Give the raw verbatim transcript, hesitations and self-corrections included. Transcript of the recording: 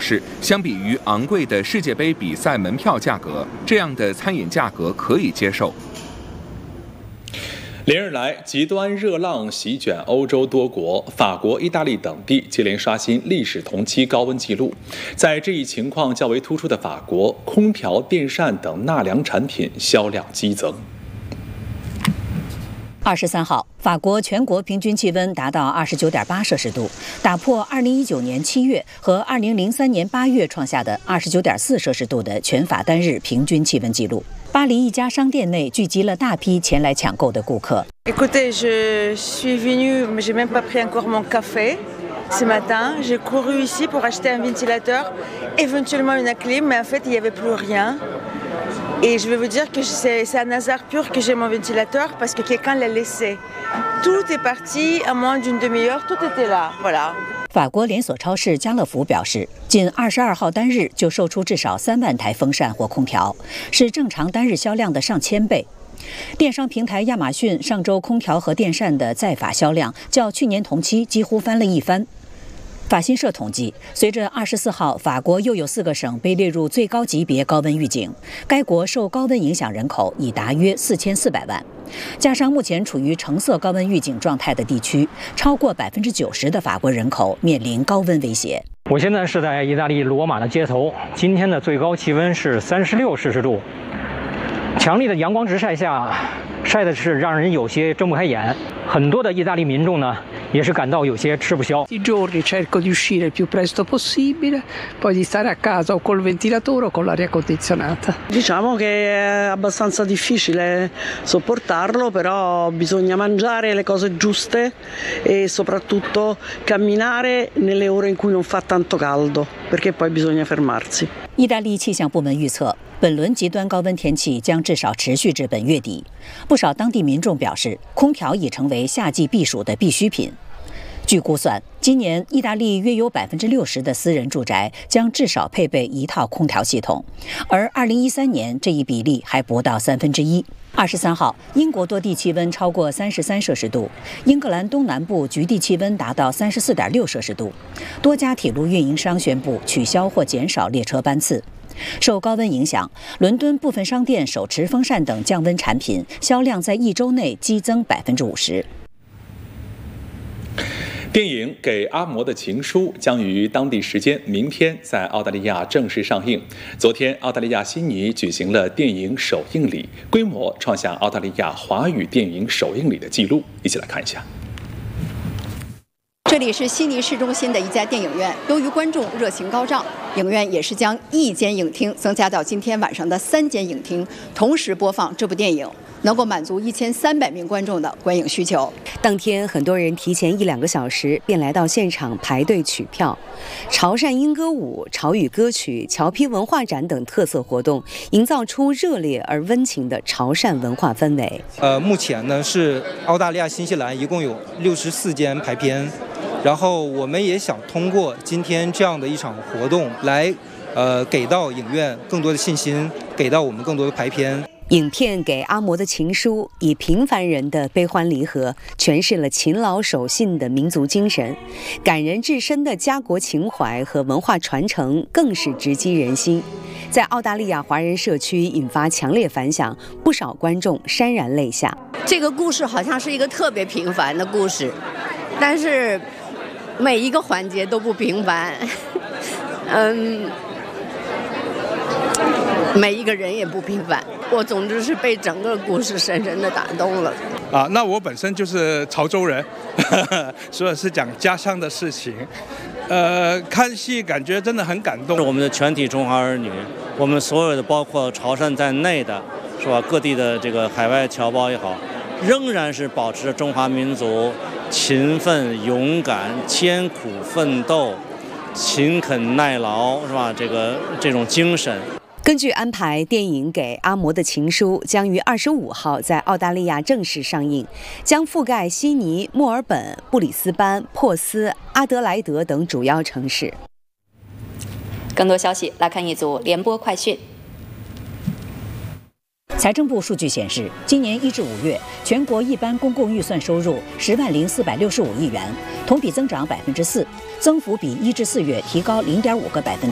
示，相比于昂贵的世界杯比赛门票价格，这样的餐饮价格可以接受。 连日来，极端热浪席卷欧洲多国，法国、意大利等地接连刷新历史同期高温纪录。在这一情况较为突出的法国，空调、电扇等纳凉产品销量激增。 二十三号，法国全国平均气温达到二十九点八摄氏度，打破二零一九年七月和二零零三年八月创下的二十九点四摄氏度的全法单日平均气温纪录。巴黎一家商店内聚集了大批前来抢购的顾客。 Écoutez, je suis venue, mais j'ai même pas pris encore mon café. Ce matin, j'ai couru ici pour acheter un ventilateur, éventuellement une clim, mais en fait, il n'y avait plus rien. Et je vais vous dire que c'est, c'est un hasard pur que j'ai mon ventilateur parce que quelqu'un l'a laissé. Tout est parti à moins d'une demi-heure, tout était là, voilà. 法国连锁超市家乐福表示，仅二十二号单日就售出至少三万台风扇或空调，是正常单日销量的上千倍。电商平台亚马逊上周空调和电扇的在法销量较去年同期几乎翻了一番。法新社统计，随着二十四号法国又有四个省被列入最高级别高温预警，该国受高温影响人口已达约四千四百万。加上目前处于橙色高温预警状态的地区，超过百分之九十的法国人口面临高温威胁。 我现在是在意大利罗马的街头，今天的最高气温是三十六摄氏度，强烈的阳光直晒下，晒的是让人有些睁不开眼。很多的意大利民众呢，也是感到有些吃不消。 I giorni cerco di uscire il più presto possibile, poi di stare a casa o col ventilatore o con l'aria condizionata. Diciamo che è abbastanza difficile sopportarlo, però bisogna mangiare le cose giuste e soprattutto camminare nelle ore in cui non fa tanto caldo, perché poi bisogna fermarsi. 意大利气象部门预测，本轮极端高温天气将至少持续至本月底。不少当地民众表示，空调已成为夏季避暑的必需品。据估算，今年意大利约有百分之六十的私人住宅将至少配备一套空调系统，而二零一三年这一比例还不到三分之一。二十三号，英国多地气温超过三十三摄氏度，英格兰东南部局地气温达到三十四点六摄氏度。多家铁路运营商宣布取消或减少列车班次。受高温影响，伦敦部分商店手持风扇等降温产品销量在一周内激增百分之五十。 电影《给阿嬷的情书》将于当地时间明天在澳大利亚正式上映。昨天，澳大利亚悉尼举行了电影首映礼，规模创下澳大利亚华语电影首映礼的纪录。一起来看一下。 这里是悉尼市中心的一家电影院，由于观众热情高涨，影院也是将一间影厅增加到今天晚上的三间影厅，同时播放这部电影，能够满足一千三百名观众的观影需求。 当天，很多人提前一两个小时便来到现场排队取票。潮汕莺歌舞、潮语歌曲、侨批文化展等特色活动，营造出热烈而温情的潮汕文化氛围。 呃，目前呢是澳大利亚、新西兰一共有六十四间排片。然后我们也想通过今天这样的一场活动来，呃，给到影院更多的信心，给到我们更多的排片。 影片《给阿嬷的情书》以平凡人的悲欢离合，诠释了勤劳守信的民族精神，感人至深的家国情怀和文化传承更是直击人心，在澳大利亚华人社区引发强烈反响，不少观众潸然泪下。 这个故事好像是一个特别平凡的故事，但是每一个环节都不平凡，嗯，每一个人也不平凡。我总之是被整个故事深深的打动了。 啊，那我本身就是潮州人，呵呵，所以是讲家乡的事情。呃，看戏感觉真的很感动。 是我们的全体中华儿女，我们所有的包括潮汕在内的，是吧？各地的这个海外侨胞也好，仍然是保持着中华民族勤奋、勇敢、艰苦奋斗、勤恳耐劳，是吧？这个这种精神。 根据安排，电影《给阿嬷的情书》将于二十五号在澳大利亚正式上映，将覆盖悉尼、墨尔本、布里斯班、珀斯、阿德莱德等主要城市。 更多消息来看一组联播快讯。 财政部数据显示，今年一至五月，全国一般公共预算收入十万零四百六十五亿元，同比增长百分之四，增幅比一至四月提高零点五个百分点。